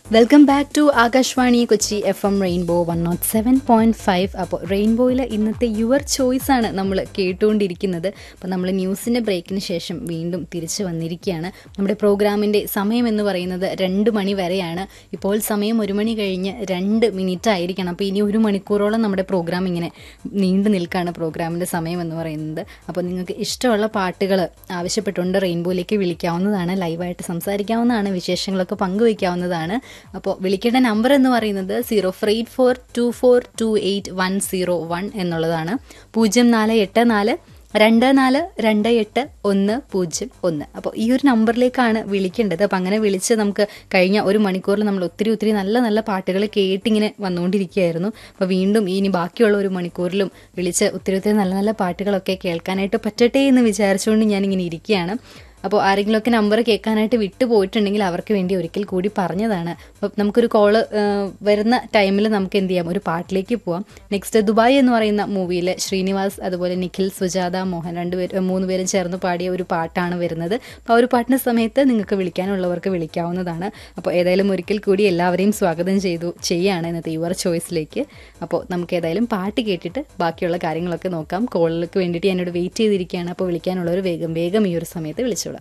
Welcome back to Akashvani Kochi FM rainbow 107.5. അപ്പോൾ റെയിൻബോയിൽ ഇന്നത്തെ your choice ആണ് നമ്മൾ കേട്ടുകൊണ്ടിരിക്കുന്നത്. അപ്പോൾ നമ്മൾ ന്യൂസിൻ്റെ ബ്രേക്കിന് ശേഷം വീണ്ടും തിരിച്ചു വന്നിരിക്കുകയാണ്. നമ്മുടെ പ്രോഗ്രാമിൻ്റെ സമയം എന്ന് പറയുന്നത് 2 മണി വരെയാണ്. ഇപ്പോൾ സമയം 1 മണി കഴിഞ്ഞ് 2 മിനിറ്റ് ആയിരിക്കണം. അപ്പോൾ ഇനി 1 മണിക്കൂറോളം നമ്മുടെ പ്രോഗ്രാം ഇങ്ങനെ നീണ്ടു നിൽക്കുകയാണ്, പ്രോഗ്രാമിൻ്റെ സമയം എന്ന് പറയുന്നത്. അപ്പോൾ നിങ്ങൾക്ക് ഇഷ്ടമുള്ള പാട്ടുകൾ ആവശ്യപ്പെട്ടുകൊണ്ട് റെയിൻബോയിലേക്ക് വിളിക്കാവുന്നതാണ്, ലൈവായിട്ട് സംസാരിക്കാവുന്നതാണ്, വിശേഷങ്ങളൊക്കെ പങ്കുവയ്ക്കാവുന്നതാണ്. അപ്പോൾ വിളിക്കേണ്ട നമ്പർ എന്ന് പറയുന്നത് 0484242801 എന്നുള്ളതാണ്. 0484242801. അപ്പോൾ ഈ ഒരു നമ്പറിലേക്കാണ് വിളിക്കേണ്ടത്. അപ്പോൾ അങ്ങനെ വിളിച്ച് നമുക്ക് കഴിഞ്ഞ 1 മണിക്കൂറിൽ നമ്മൾ ഒത്തിരി നല്ല നല്ല പാട്ടുകൾ കേട്ടിങ്ങനെ വന്നുകൊണ്ടിരിക്കുകയായിരുന്നു. അപ്പോൾ വീണ്ടും ഇനി ബാക്കിയുള്ള 1 മണിക്കൂറിലും വിളിച്ച് ഒത്തിരി നല്ല നല്ല പാട്ടുകളൊക്കെ കേൾക്കാനായിട്ട് പറ്റട്ടെ എന്ന് വിചാരിച്ചുകൊണ്ട് ഞാനിങ്ങനെ ഇരിക്കുകയാണ്. അപ്പോൾ ആരെങ്കിലുമൊക്കെ നമ്പർ കേൾക്കാനായിട്ട് വിട്ടു പോയിട്ടുണ്ടെങ്കിൽ അവർക്ക് വേണ്ടി ഒരിക്കൽ കൂടി പറഞ്ഞതാണ്. അപ്പോൾ നമുക്കൊരു കോള് വരുന്ന ടൈമിൽ നമുക്ക് എന്ത് ചെയ്യാം, ഒരു പാട്ടിലേക്ക് പോവാം. നെക്സ്റ്റ് ദുബായ് എന്ന് പറയുന്ന മൂവിയിൽ ശ്രീനിവാസ് അതുപോലെ നിഖിൽ, സുജാത, മോഹൻ 3 പേരും ചേർന്ന് പാടിയ ഒരു പാട്ടാണ് വരുന്നത്. അപ്പോൾ ആ ഒരു പാട്ടിൻ്റെ സമയത്ത് നിങ്ങൾക്ക് വിളിക്കാനുള്ളവർക്ക് വിളിക്കാവുന്നതാണ്. അപ്പോൾ ഏതായാലും ഒരിക്കൽ കൂടി എല്ലാവരെയും സ്വാഗതം ചെയ്യാണ് ഇന്നത്തെ യുവർ ചോയ്സിലേക്ക്. അപ്പോൾ നമുക്ക് ഏതായാലും പാട്ട് കേട്ടിട്ട് ബാക്കിയുള്ള കാര്യങ്ങളൊക്കെ നോക്കാം. കോളുകൾക്ക് വേണ്ടിയിട്ട് ഞാനിവിടെ വെയിറ്റ് ചെയ്തിരിക്കുകയാണ്. അപ്പോൾ വിളിക്കാനുള്ളവർ വേഗം ഈ ഒരു സമയത്ത് വിളിച്ചോളാം.